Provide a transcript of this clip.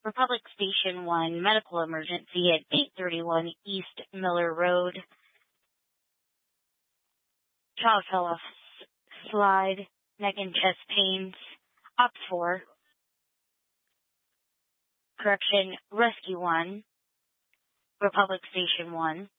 Republic Station 1, medical emergency at 831 East Miller Road. Child fell off slide, neck and chest pains. Op 4. Correction, Rescue 1, Republic Station 1.